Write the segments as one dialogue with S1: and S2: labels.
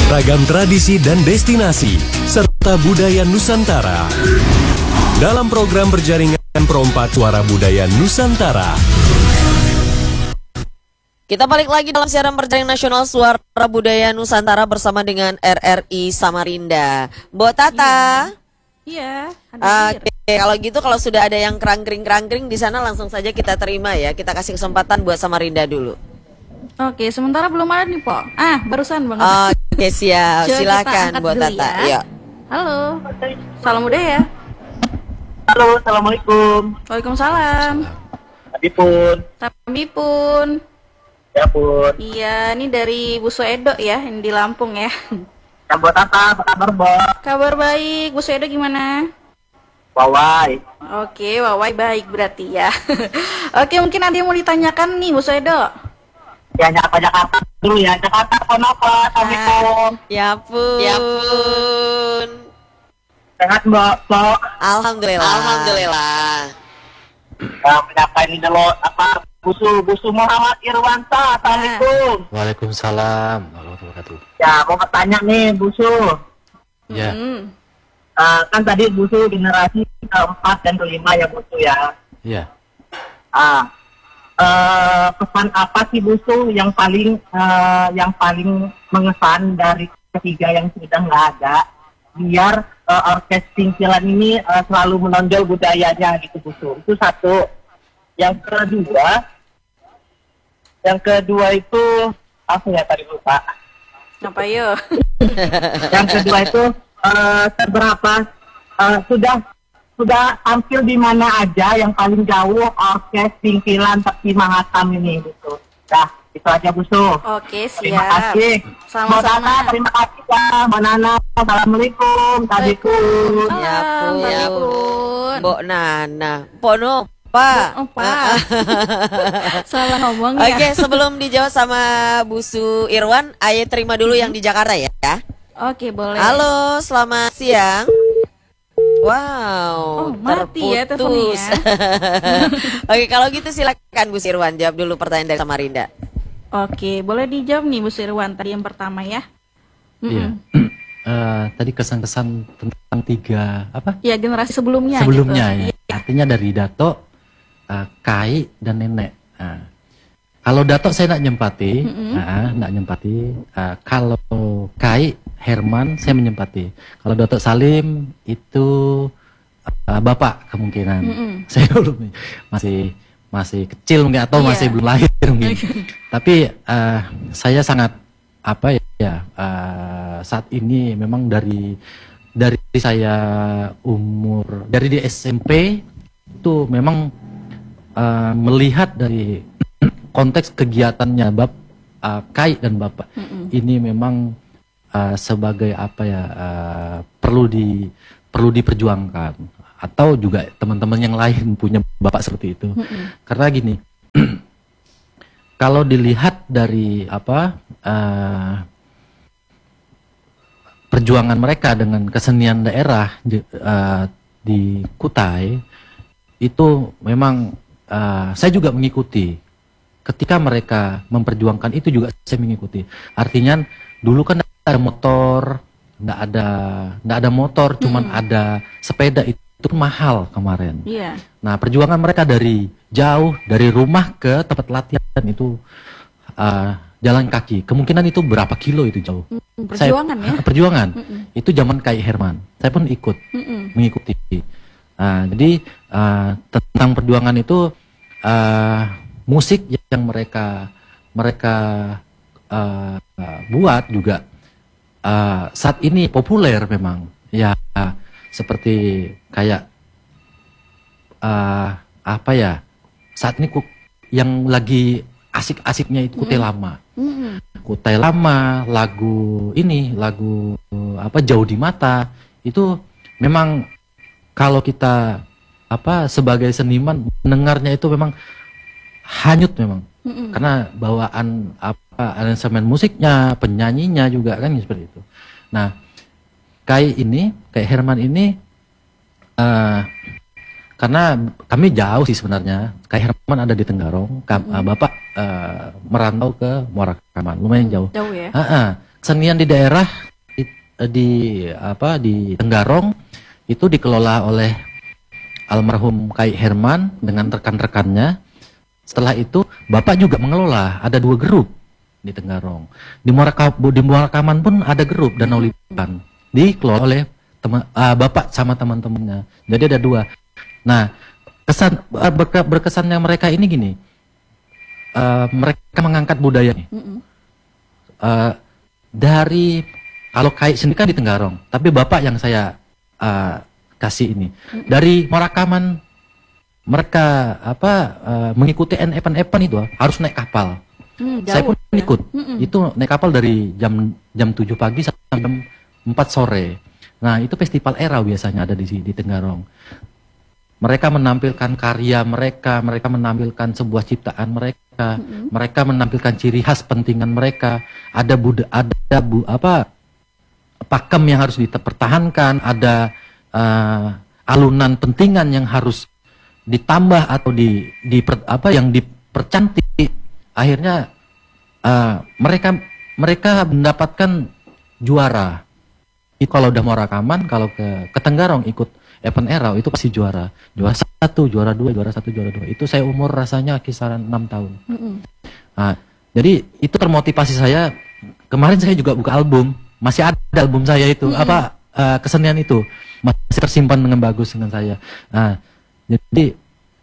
S1: Ragam tradisi dan destinasi, serta budaya Nusantara. Dalam program berjaringan Perompak Suara Budaya Nusantara.
S2: Kita balik lagi dalam siaran berjaringan nasional Suara Budaya Nusantara bersama dengan RRI Samarinda. Mbok Tata.
S3: Iya.
S2: Oke, kalau gitu kalau sudah ada yang kerangkring-kerangkring di sana langsung saja kita terima ya. Kita kasih kesempatan buat Samarinda dulu.
S3: Oke, sementara belum ada nih, Po. Barusan banget.
S2: Oke, siap. Silakan buat Tata. Ya.
S3: Halo. Salam budaya.
S4: Halo, assalamualaikum.
S3: Waalaikumsalam.
S4: Tapi pun. Ya pun.
S3: Iya, ini dari Bu Suedo ya, yang di Lampung ya.
S4: Buat apa kabar, Bo?
S3: Kabar baik. Bu Suedo gimana?
S4: Wawai.
S3: Oke, Wawai baik berarti ya. Oke, mungkin ada yang mau ditanyakan nih, Bu Suedo.
S4: Ya, Jakarta dulu ya. Jakarta, kenapa? Assalamualaikum.
S2: Ya pun.
S4: Sehat, Mbak?
S2: Alhamdulillah.
S4: Menyapa ini dulu, Busu Muhammad Irwansa. Assalamualaikum.
S5: Waalaikumsalam warahmatullahi wabarakatuh.
S4: Ya, mau bertanya nih, Busu.
S5: Ya.
S4: Kan tadi Busu generasi keempat dan kelima ya, Busu ya.
S5: Iya.
S4: Pesan apa sih Busu yang paling mengesan dari ketiga yang sudah nggak ada, biar orkes Singkilan ini selalu menonjol budayanya gitu, Busu. Itu satu. Yang kedua itu apa ya, tadi lupa.
S3: Apa yo?
S4: Yang kedua itu seberapa sudah tampil di mana aja yang paling jauh orkes Singkilan Tepi Mahatam ini gitu. Nah, itu aja, Busu.
S3: Oke, siap.
S4: Terima kasih.
S3: Sama-sama.
S4: Terima kasih ya, Mbak Nana. Assalamualaikum. Tadiku.
S2: Ya pun. Mbok Nana. Pono. Pak.
S3: Salah ngomong ya.
S2: Oke, sebelum dijawab sama Busu Irwan, ayo terima dulu yang di Jakarta ya.
S3: Oke, boleh.
S2: Halo, selamat siang. Wow,
S3: mati ya teleponnya.
S2: Oke, kalau gitu silakan Bu Sirwan jawab dulu pertanyaan dari Samarinda.
S3: Oke, boleh dijawab nih Bu Sirwan tadi yang pertama ya.
S5: Iya. Tadi kesan-kesan tentang tiga apa?
S3: Ya, generasi sebelumnya.
S5: Sebelumnya
S3: gitu.
S5: ya. Artinya dari Dato, Kai dan Nenek. Kalau Dato saya nak nyempati, kalau Kai Herman saya menyempati. Kalau Dato Salim itu bapak kemungkinan. Saya belum masih kecil mungkin atau masih belum lahir mungkin. Tapi saya sangat saat ini memang dari saya umur dari di SMP itu memang melihat dari konteks kegiatannya Kai dan bapak ini memang sebagai perlu diperjuangkan, atau juga teman-teman yang lain punya bapak seperti itu. Karena gini, kalau dilihat dari perjuangan mereka dengan kesenian daerah di Kutai itu memang saya juga mengikuti. Ketika mereka memperjuangkan itu juga saya mengikuti. Artinya dulu kan ada motor, nggak ada motor, cuman ada sepeda, itu mahal kemarin.
S3: Iya.
S5: Nah, perjuangan mereka dari jauh, dari rumah ke tempat latihan itu jalan kaki. Kemungkinan itu berapa kilo itu jauh.
S3: Perjuangan ya.
S5: Perjuangan. Itu zaman Kai Herman. Saya pun ikut mengikuti. Jadi tentang perjuangan itu musik yang mereka buat juga saat ini populer memang ya, seperti kayak saat ini yang lagi asik-asiknya itu Kutai Lama. Kutai Lama, lagu Jauh di Mata itu memang kalau kita sebagai seniman mendengarnya itu memang hanyut memang. Karena bawaan aransemen musiknya, penyanyinya juga kan seperti itu. Nah, Kai Herman ini karena kami jauh sih sebenarnya. Kai Herman ada di Tenggarong, Bapak merantau ke Muara Kaman, lumayan jauh.
S3: Jauh ya.
S5: kesenian di daerah di Tenggarong itu dikelola oleh almarhum Kai Herman dengan rekan-rekannya. Setelah itu Bapak juga mengelola, ada 2 grup di Tenggarong. Di Muarakaman pun ada grup Danau Lipan, dikelola oleh Bapak sama teman-temannya. Jadi ada 2. Nah, berkesannya mereka ini gini, mereka mengangkat budaya nih. Dari kalau Kai sendiri kan di Tenggarong, tapi Bapak yang saya kasih ini dari Muarakaman, mereka mengikuti event-event itu harus naik kapal. Saya pun ikut. Itu naik kapal dari jam 7 pagi sampai jam 4 sore. Nah, itu festival era biasanya ada di Tenggarong. Mereka menampilkan karya mereka menampilkan sebuah ciptaan mereka, mereka menampilkan ciri khas pentingan mereka. Ada pakem yang harus dipertahankan, ada alunan pentingan yang harus ditambah atau yang dipercantik. Akhirnya mereka mendapatkan juara. Itu kalau udah mau rekaman, kalau ke Tenggarong ikut event era itu pasti juara 1, juara 2, juara 1, juara 2. Itu saya umur rasanya kisaran 6 tahun. Nah, jadi itu termotivasi saya. Kemarin saya juga buka album, masih ada album saya itu kesenian itu masih tersimpan dengan bagus dengan saya. Nah, jadi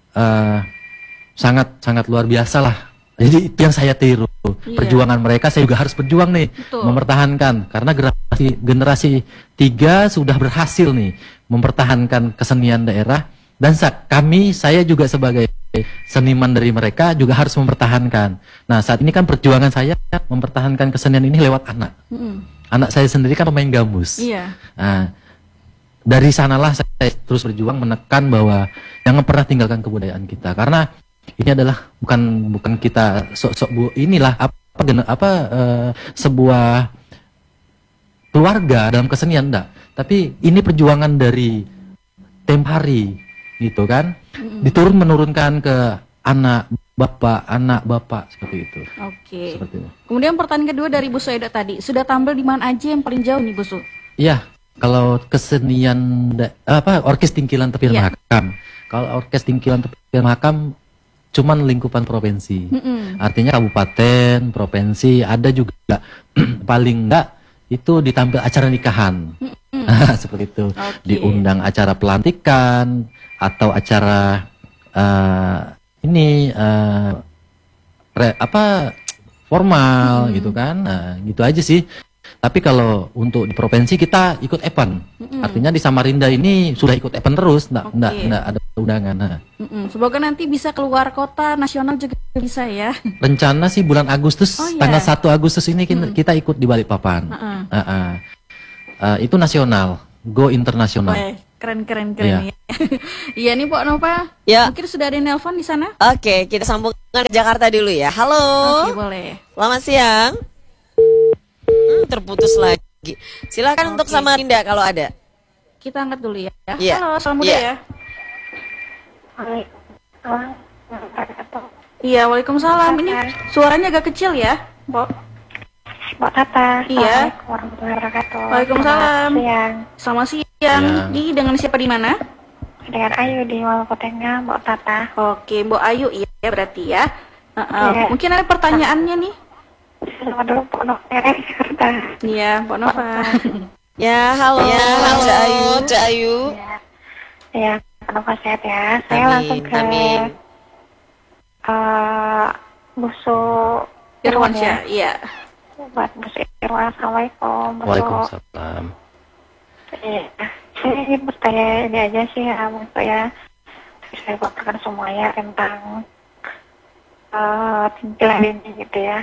S5: sangat luar biasa lah. Jadi itu yang saya tiru. Perjuangan mereka saya juga harus berjuang nih. Betul. Mempertahankan, karena generasi 3 sudah berhasil nih mempertahankan kesenian daerah, dan saya juga sebagai seniman dari mereka juga harus mempertahankan. Nah, saat ini kan perjuangan saya mempertahankan kesenian ini lewat anak. Anak saya sendiri kan pemain gambus. Nah, dari sanalah saya terus berjuang menekan bahwa jangan pernah tinggalkan kebudayaan kita, karena ini adalah bukan kita inilah sebuah keluarga dalam kesenian, enggak, tapi ini perjuangan dari tempo hari gitu kan, menurunkan ke anak bapak seperti itu.
S3: Oke. Kemudian pertanyaan kedua dari Bu Suedo tadi, sudah tampil di mana aja yang paling jauh nih Bu Su?
S5: Iya, kalau kesenian orkes Tingkilan Tepir Mahakam. Kalau orkes Tingkilan Tepir Mahakam cuman lingkupan provinsi. Artinya kabupaten, provinsi, ada juga paling enggak itu ditampil acara nikahan. Seperti itu. Diundang acara pelantikan atau acara formal gitu kan. Nah, gitu aja sih. Tapi kalau untuk di provinsi kita ikut event. Artinya di Samarinda ini sudah ikut event terus, enggak ada undangan. Nah.
S3: Semoga nanti bisa keluar kota, nasional juga bisa ya.
S5: Rencana sih bulan Agustus, tanggal 1 Agustus ini kita ikut di Balikpapan. Itu nasional, go internasional.
S3: Keren ya. Iya nih Pak Nova.
S2: Ya.
S3: Mungkin sudah ada nelpon di sana.
S2: Oke, kita sambungkan ke Jakarta dulu ya. Halo.
S3: Oke, boleh.
S2: Selamat siang. Terputus lagi. Silakan untuk Samarinda kalau ada.
S3: Kita angkat dulu ya.
S2: Yeah.
S3: Halo, selamat muda ya. Iya, waalaikumsalam. Ini suaranya agak kecil ya, Mbak
S6: Tata.
S3: Iya.
S6: Warahmatullahi wabarakatuh.
S3: Waalaikumsalam. Selamat siang. Ini dengan siapa di mana?
S6: Dengan Ayu di Walakotengah, Mbak Tata.
S3: Oke, Mbak Ayu ya berarti ya. Mungkin ada pertanyaannya nih.
S6: Selamat dulu Pak Nova.
S3: Iya, Mbak Nova.
S2: Ya, halo. Ya, halo Cak Ayu.
S6: Ya, Pak Nova sehat ya. Saya langsung ke Busu
S3: Irwansyah. Iya.
S6: Buat Busu Irwan, Assalamualaikum.
S5: Waalaikumsalam.
S6: Iya, saya ingin bertanya ini aja sih ya, maksudnya saya paparkan semuanya tentang Tingkilan ini gitu ya.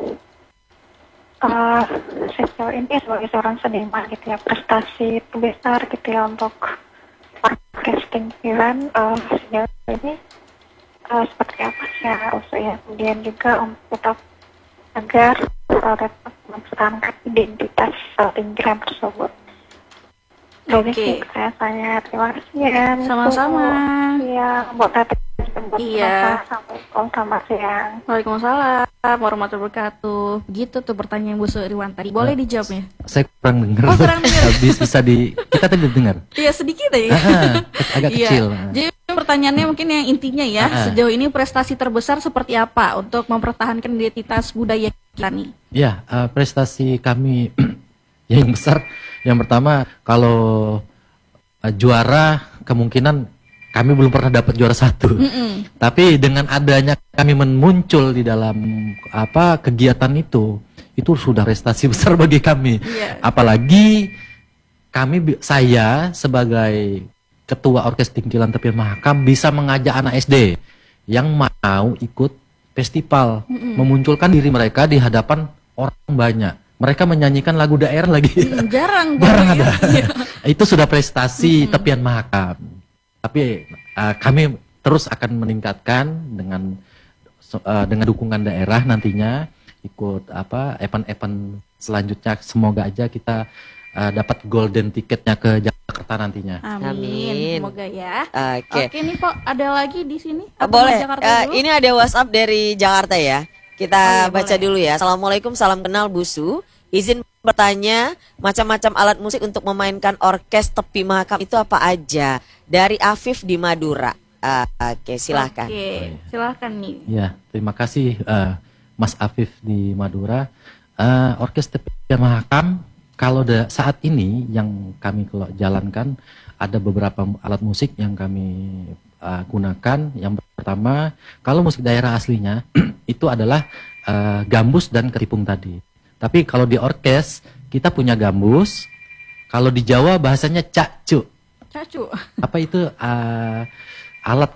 S6: Sejauh ini sebagai seorang seniman gitu ya, prestasi terbesar gitu ya untuk orkes Tingkilan sejauh ini seperti apa sih ya usia, kemudian juga untuk tetap agar dapat mempertahankan identitas Tingkilan tersebut. Jadi saya terima kasih ya.
S3: Sama-sama.
S6: Iya, buat Tati.
S3: Iya.
S6: Assalamualaikum, selamat siang.
S3: Waalaikumsalam. warahmatullahi wabarakatuh. Begitu tuh pertanyaan Bu Suirwan tadi. Boleh dijawabnya?
S5: Saya kurang dengar.
S3: Oh, kurang dengar.
S5: Bisa kita tadi dengar.
S3: Iya sedikit ya.
S5: Agak
S3: Iya.
S5: kecil.
S3: Jadi pertanyaannya mungkin yang intinya ya, sejauh ini prestasi terbesar seperti apa untuk mempertahankan identitas budaya kita nih?
S5: Ya, prestasi kami yang besar, yang pertama kalau juara kemungkinan kami belum pernah dapat juara 1. Tapi dengan adanya kami muncul di dalam kegiatan itu sudah prestasi besar bagi kami. Apalagi saya sebagai ketua Orkes Tingkilan Tepian Mahakam bisa mengajak anak SD yang mau ikut festival, memunculkan diri mereka di hadapan orang banyak. Mereka menyanyikan lagu daerah lagi.
S3: Jarang
S5: ada. Itu sudah prestasi Tepian Mahakam. Tapi kami terus akan meningkatkan dengan dukungan daerah nantinya ikut event-event selanjutnya. Semoga aja kita dapat golden ticketnya ke Jakarta nantinya.
S3: Amin. Semoga ya.
S2: Oke.
S3: Oke nih Pak, ada lagi di sini?
S2: Boleh.
S3: Jakarta dulu?
S2: Ini ada WhatsApp dari Jakarta ya. Kita baca
S3: boleh.
S2: dulu ya. Assalamualaikum, salam kenal Busu. Izin bertanya, macam-macam alat musik untuk memainkan orkes Tepi Mahakam itu apa aja? Dari Afif di Madura. Oke, silahkan.
S3: Oke, silahkan nih.
S5: Ya, terima kasih Mas Afif di Madura. Orkes Tepian Mahakam kalau saat ini yang kami jalankan ada beberapa alat musik yang kami gunakan. Yang pertama, kalau musik daerah aslinya itu adalah gambus dan ketipung tadi. Tapi kalau di orkes kita punya gambus. Kalau di Jawa bahasanya cakcu.
S3: Cacu.
S5: Apa itu alat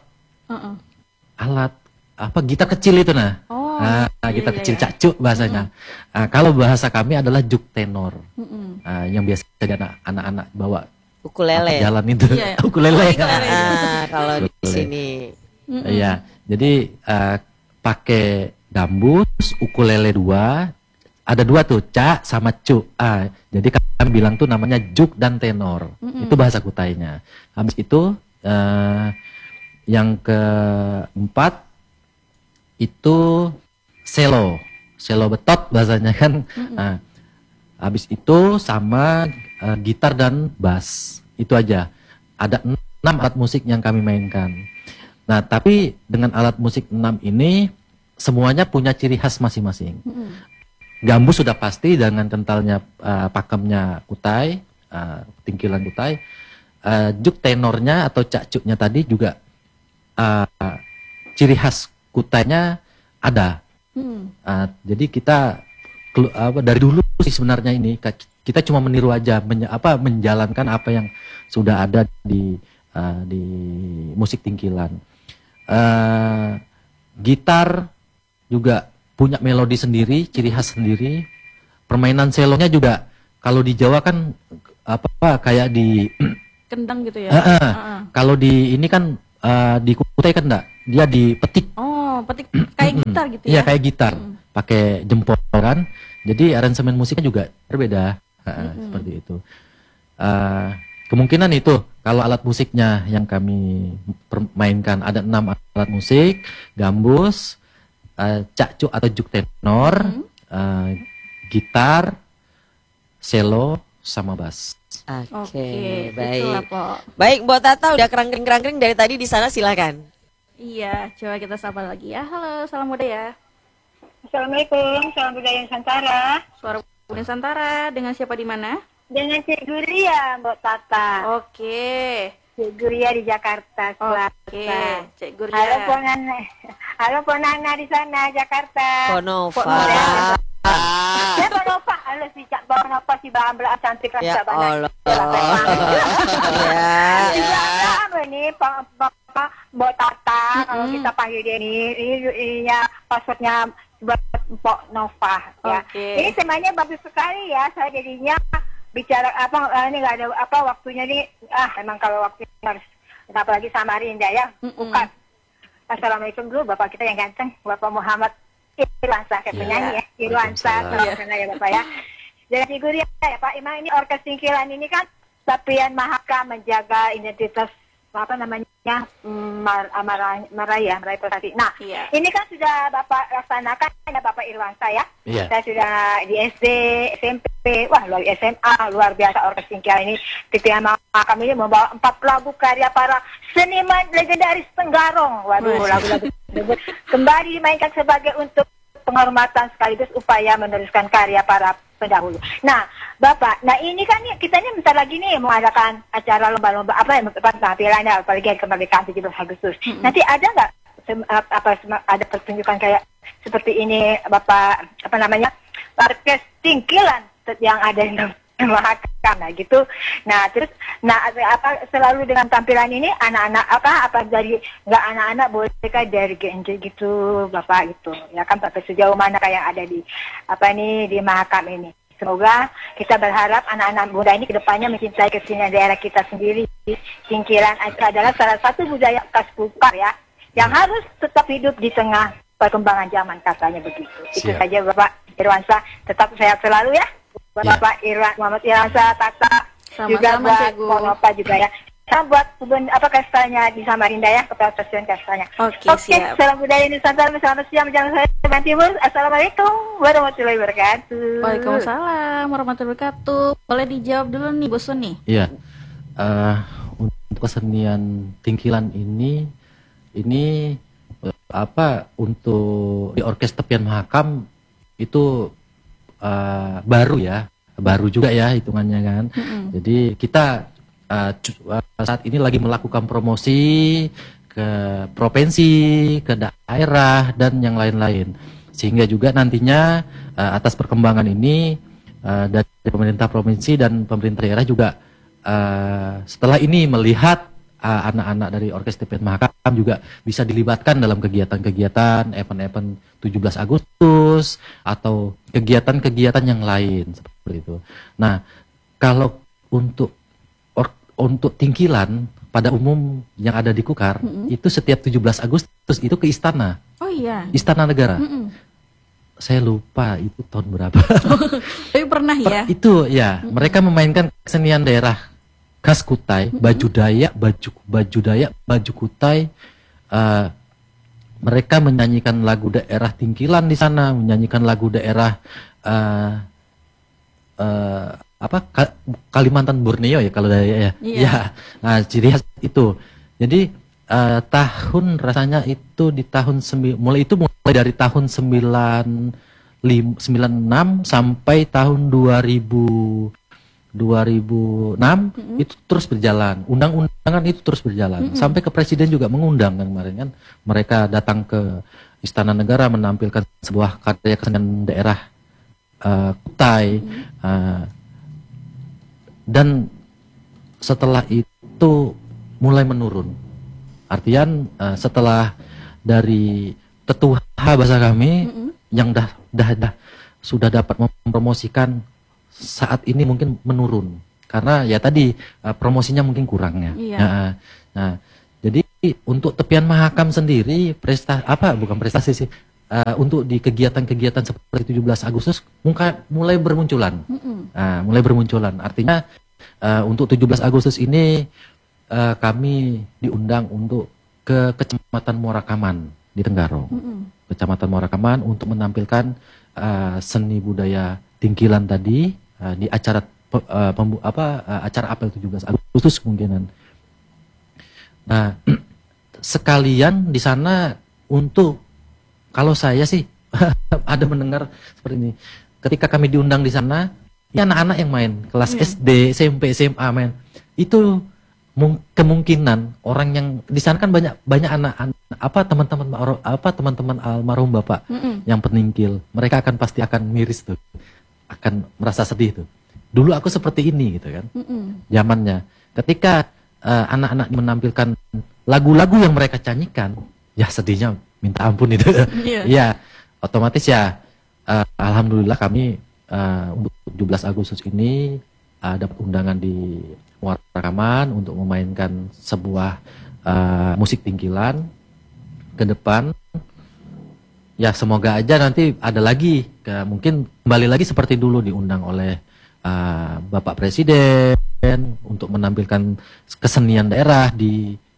S5: gitar kecil itu
S3: Oh,
S5: gitar
S3: iya,
S5: kecil
S3: iya.
S5: cakcu bahasanya. Kalau bahasa kami adalah juk tenor. Yang biasa anak-anak bawa
S2: Ukulele.
S5: jalan itu.
S3: Iya.
S5: Ukulele.
S2: Kalau di
S5: Ukulele.
S2: sini.
S5: Iya, jadi pakai gambus, ukulele 2. Ada 2 tuh, ca sama cu. Jadi kami bilang tuh namanya juk dan tenor. Itu bahasa Kutainya. Habis itu yang keempat itu selo betot bahasanya kan. Habis itu sama gitar dan bass. Itu aja. Ada 6 alat musik yang kami mainkan. Nah, tapi dengan alat musik 6 ini semuanya punya ciri khas masing-masing. Gambus sudah pasti dengan kentalnya pakemnya Kutai, tingkilan Kutai. Juk tenornya atau cakcuknya tadi juga ciri khas Kutainya ada. Jadi kita dari dulu sih sebenarnya ini kita cuma meniru aja, menjalankan apa yang sudah ada di musik tingkilan. Gitar juga punya melodi sendiri, ciri khas sendiri. Permainan selonya juga kalau di Jawa kan kayak di
S3: Kendang gitu ya.
S5: Kalau di ini kan di Kutai kan enggak, dia dipetik.
S3: Oh, petik kayak gitar gitu ya.
S5: Iya, kayak gitar. Pakai jempol kan. Jadi aransemen musiknya juga berbeda. Seperti itu. Kemungkinan itu kalau alat musiknya yang kami mainkan ada 6 alat musik, gambus, cakcu atau juk tenor, gitar, selo, sama bass.
S2: Oke,
S3: itulah,
S2: baik.
S3: Pok.
S2: Baik, Mbak Tata udah kerangkring-kerangkring dari tadi di sana, silakan.
S3: Iya, coba kita sapa lagi ya. Halo, salam budaya.
S6: Assalamualaikum, salam budaya Nusantara.
S3: Suara Nusantara dengan siapa di mana?
S6: Dengan Cik Guria, Mbak Tata.
S3: Oke.
S6: Cik Guria di Jakarta,
S3: Oke, Cik Guria.
S6: Halo Ponana di sana, Jakarta.
S2: Konova.
S6: Saya Ponova, halo si Cak Ponova si Bambla cantik
S2: Ya
S6: rasa banget.
S2: Allah. Ya.
S6: Ini Mbak Tata, kalau kita panggil dia ini ya passwordnya buat Mbak Nova ya.
S3: Oke.
S6: Ini temanya bagus sekali ya, saya jadinya bicara ini nggak ada waktunya nih. Emang kalau waktunya harus apalagi sama Rinda ya. Bukan. Assalamualaikum dulu Bapak kita yang ganteng, Bapak Muhammad Irwansyah kayak penyanyi ya. Irwansyah, salam kenal ya Bapak ya. Jadi figur ya Pak Imam, ini orkes Tingkilan ini kan Tepian Mahakam menjaga identitas
S7: apa namanya meraih prestasi. Nah,
S3: Iya.
S7: ini kan sudah Bapak laksanakan ya Bapak Irwansa ya.
S5: Iya.
S7: Saya sudah di SD, SMP, wah luar SMA, luar biasa orkes Tingkilan ini. Titian Mahakam ini membawa 4 lagu karya para seniman legendaris Tenggarong. Waduh, lagu-lagu tersebut kembali dimainkan sebagai untuk penghormatan sekaligus upaya meneruskan karya para pendahulu. Nah, Bapak, ini kan kita ini bentar lagi nih mengadakan acara lomba-lomba tampilannya apalagi kemerdekaan 17 Agustus. Nanti ada nggak ada pertunjukan kayak seperti ini Bapak orkes Tingkilan yang ada di Mahakam gitu. Nah, terus selalu dengan tampilan ini anak-anak dari nggak anak-anak bolehkah dari GNJ gitu Bapak gitu. Ya kan Bapak sejauh mana kayak ada di di Mahakam ini. Semoga kita berharap anak-anak muda ini kedepannya mencintai kesenian daerah kita sendiri. Tingkilan adalah salah satu budaya khas Kupar ya, yang harus tetap hidup di tengah perkembangan zaman katanya begitu. Itu saja Bapak Irwansa, tetap sehat selalu ya. Buat Bapak Muhammad Irwansa, Tata, juga buat Bapak juga ya. Buat kastanya di Samarinda ya, Kepala Stasiun Kastanya.
S2: Oke, siap.
S7: Salam budaya Nusantara, selamat siang menjelang sore Banten Timur. Assalamualaikum warahmatullahi wabarakatuh.
S3: Waalaikumsalam warahmatullahi wabarakatuh. Boleh dijawab dulu nih Bu Suni.
S5: Iya. Untuk kesenian Tingkilan ini untuk di Orkes Tepian Mahakam itu baru juga ya hitungannya kan. Jadi kita saat ini lagi melakukan promosi ke provinsi, ke daerah dan yang lain-lain, sehingga juga nantinya atas perkembangan ini dari pemerintah provinsi dan pemerintah daerah juga setelah ini melihat anak-anak dari Orkes Tepian Mahakam juga bisa dilibatkan dalam kegiatan-kegiatan event-event 17 Agustus atau kegiatan-kegiatan yang lain seperti itu. Nah, kalau untuk Tingkilan pada umum yang ada di Kukar itu setiap 17 Agustus itu ke istana.
S3: Oh iya.
S5: Istana Negara. Saya lupa itu tahun berapa.
S3: Tapi pernah ya?
S5: Itu ya, mereka memainkan kesenian daerah khas Kutai, baju Dayak, baju Kutai. Mereka menyanyikan lagu daerah Tingkilan di sana, menyanyikan lagu daerah Kalimantan Borneo ya kalau ya. Ya. Nah, ciri khas itu. Jadi tahun rasanya itu di tahun mulai dari tahun 96 sampai tahun 2006 itu terus berjalan. Undang-undangan itu terus berjalan. Sampai ke presiden juga mengundang kan kemarin kan. Mereka datang ke Istana Negara menampilkan sebuah karya kesenian daerah Kutai. Dan setelah itu mulai menurun. Artian setelah dari tetuha bahasa kami yang sudah dapat mempromosikan, saat ini mungkin menurun karena ya tadi promosinya mungkin kurang ya. Nah, jadi untuk Tepian Mahakam sendiri bukan prestasi sih. Untuk di kegiatan-kegiatan seperti 17 Agustus mulai bermunculan. Mulai bermunculan. Artinya untuk 17 Agustus ini kami diundang untuk ke Kecamatan Muarakaman di Tenggarong. Kecamatan Muarakaman untuk menampilkan seni budaya Tingkilan tadi di acara acara apel 17 Agustus kemungkinan. Nah, sekalian di sana untuk kalau saya sih ada mendengar seperti ini. Ketika kami diundang di sana, ya anak-anak yang main, kelas SD, SMP, SMA main. Itu kemungkinan orang yang di sana kan banyak anak-anak teman-teman almarhum Bapak yang peningkil. Mereka pasti akan miris tuh. Akan merasa sedih tuh. Dulu aku seperti ini gitu kan. Zamannya. Ketika anak-anak menampilkan lagu-lagu yang mereka nyanyikan, ya sedihnya minta ampun itu. Ya, otomatis ya alhamdulillah kami untuk 17 Agustus ini dapat undangan di Muarakaman untuk memainkan sebuah musik Tingkilan ke depan. Ya semoga aja nanti ada lagi, mungkin kembali lagi seperti dulu diundang oleh Bapak Presiden untuk menampilkan kesenian daerah di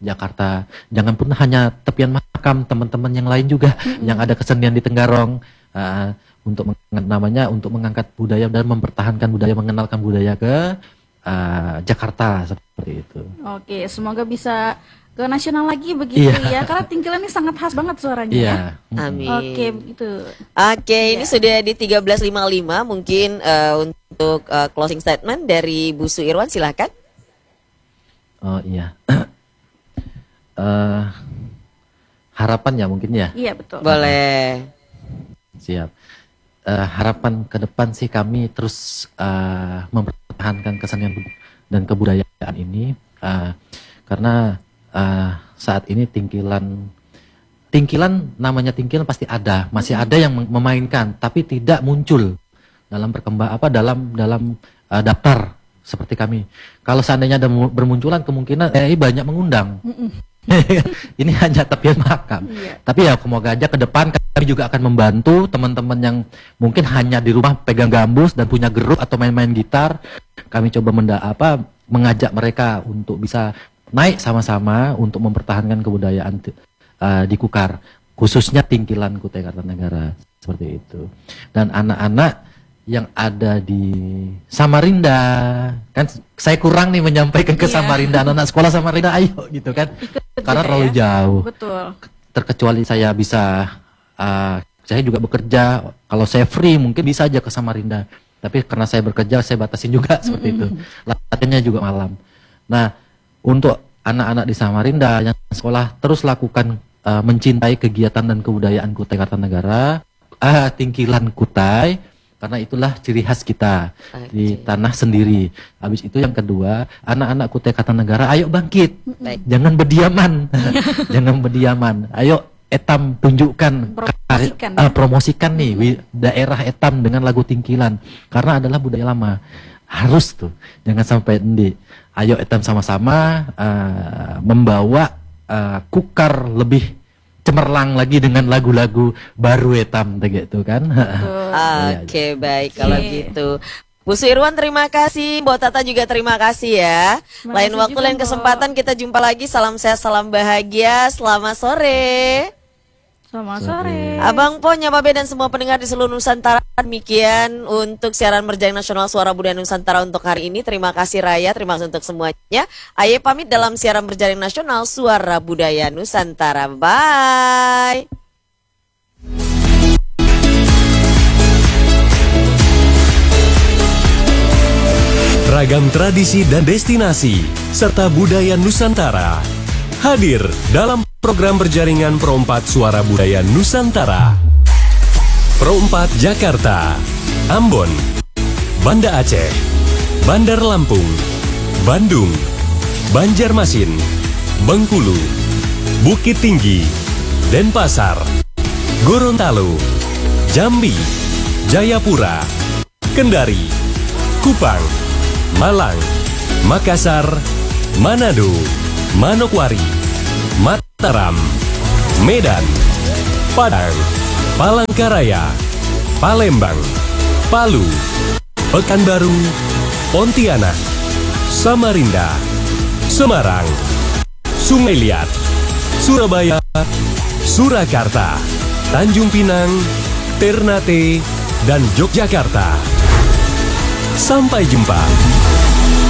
S5: Jakarta. Jangan pun hanya tepian makam, teman-teman yang lain juga yang ada kesenian di Tenggarong untuk mengangkat budaya dan mempertahankan budaya, mengenalkan budaya ke Jakarta seperti itu.
S3: Oke, semoga bisa ke nasional lagi begitu ya. Karena Tingkilan ini sangat khas banget suaranya ya.
S2: Amin.
S3: Oke, begitu.
S2: Oke, ini sudah di 13.55 mungkin untuk closing statement dari Bu Su Irwan, silahkan.
S5: Oh iya. Harapan ya mungkin ya.
S3: Iya, betul.
S2: Boleh.
S5: Siap. Harapan ke depan sih kami terus mempertahankan kesenian dan kebudayaan ini karena saat ini tingkilan namanya tingkilan pasti ada, masih ada yang memainkan tapi tidak muncul dalam dalam daftar seperti kami. Kalau seandainya ada bermunculan kemungkinan banyak mengundang. Ini hanya tepian makam. Tapi ya semoga aja ke depan kami juga akan membantu teman-teman yang mungkin hanya di rumah pegang gambus dan punya geruk atau main-main gitar. Kami coba mengajak mereka untuk bisa naik sama-sama untuk mempertahankan kebudayaan di Kukar, khususnya Tingkilan Kutai Kartanegara seperti itu. Dan anak-anak yang ada di Samarinda, kan saya kurang nih menyampaikan ke Samarinda, anak-anak sekolah Samarinda, ayo gitu kan, karena terlalu jauh.
S3: Betul.
S5: Terkecuali saya bisa, saya juga bekerja, kalau saya free mungkin bisa aja ke Samarinda, tapi karena saya bekerja saya batasin juga seperti itu. Latihannya juga malam. Nah, untuk anak-anak di Samarinda yang sekolah terus lakukan mencintai kegiatan dan kebudayaan Kutai Kartanegara, Tingkilan Kutai, karena itulah ciri khas kita di tanah sendiri. Habis itu yang kedua, anak-anak Kutai Kartanegara, ayo bangkit, jangan berdiaman, jangan berdiaman. Ayo Etam tunjukkan, promosikan nih daerah Etam dengan lagu Tingkilan, karena adalah budaya lama. Harus tuh, jangan sampai endi. Ayo Etam sama-sama membawa Kukar lebih cemerlang lagi dengan lagu-lagu baru Etam gitu kan.
S2: Oke, baik kalau gitu. Bu Su Irwan terima kasih, Mbak Tata juga terima kasih ya. Lain waktu, lain kesempatan kita jumpa lagi. Salam sehat, salam bahagia. Selamat sore.
S3: Selamat sore.
S2: Abang Po, Nyababe dan semua pendengar di seluruh Nusantara. Demikian untuk siaran Berjaring Nasional Suara Budaya Nusantara untuk hari ini. Terima kasih Raya, terima kasih untuk semuanya. Aye pamit dalam siaran Berjaring Nasional Suara Budaya Nusantara. Bye.
S1: Ragam tradisi dan destinasi serta budaya Nusantara hadir dalam program berjaringan Pro 4 Suara Budaya Nusantara. Pro 4 Jakarta, Ambon, Banda Aceh, Bandar Lampung, Bandung, Banjarmasin, Bengkulu, Bukit Tinggi, Denpasar, Gorontalo, Jambi, Jayapura, Kendari, Kupang, Malang, Makassar, Manado, Manokwari, Mataram, Medan, Padang, Palangkaraya, Palembang, Palu, Pekanbaru, Pontianak, Samarinda, Semarang, Sungai Liat, Surabaya, Surakarta, Tanjung Pinang, Ternate, dan Yogyakarta. Sampai jumpa.